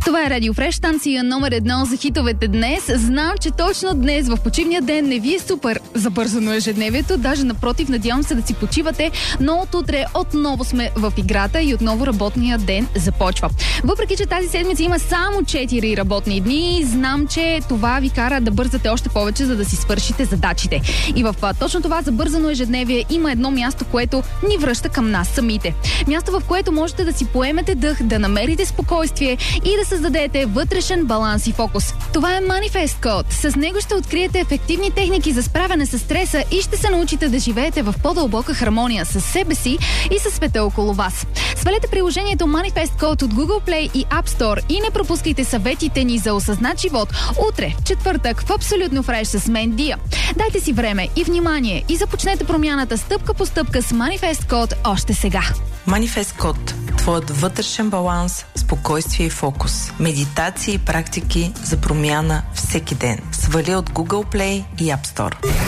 Това е Радио Фреш, станция номер 1 за хитовете днес. Знам, че точно днес в почивния ден не ви е супер забързано ежедневието, даже напротив, надявам се да си почивате, но от утре отново сме в играта и отново работния ден започва. Въпреки че тази седмица има само 4 работни дни, знам, че това ви кара да бързате още повече, за да си свършите задачите. И в точно това забързано ежедневие има едно място, което ни връща към нас самите. Място, в което можете да си поемете дъх, да намерите спокойствие и да създадете вътрешен баланс и фокус. Това е Manifest Code. С него ще откриете ефективни техники за справяне с стреса и ще се научите да живеете в по-дълбока хармония с себе си и със света около вас. Свалете приложението Manifest Code от Google Play и App Store и не пропускайте съветите ни за осъзнат живот утре, четвъртък, в Абсолютно Фреш с мен Дия. Дайте си време и внимание и започнете промяната стъпка по стъпка с Manifest Code още сега. Manifest Code. Твоят вътрешен баланс, спокойствие и фокус. Медитации и практики за промяна всеки ден. Свали от Google Play и App Store.